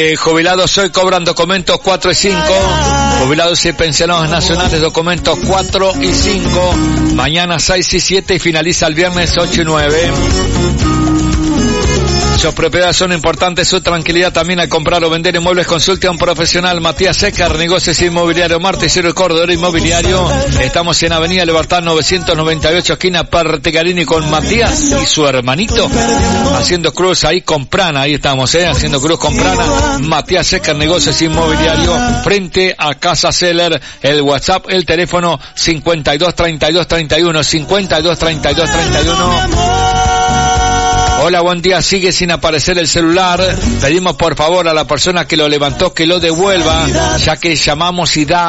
Jubilados hoy cobran documentos 4 y 5. Jubilados y pensionados nacionales, documentos 4 y 5. Mañana 6 y 7 y finaliza el viernes 8 y 9. Sus propiedades son importantes, su tranquilidad también al comprar o vender inmuebles. Consulte a un profesional. Matías Secar, negocios inmobiliarios, martes y corredor inmobiliario. Estamos en Avenida Libertad 998, esquina Pertegarini, con Matías y su hermanito, haciendo cruz ahí con Prana. Ahí estamos, haciendo cruz con Prana. Matías Secar, negocios inmobiliarios, frente a Casa Seller. El WhatsApp, el teléfono 52 32 31 52 32 31. Hola, buen día. Sigue sin aparecer el celular. Pedimos por favor a la persona que lo levantó que lo devuelva, ya que llamamos y da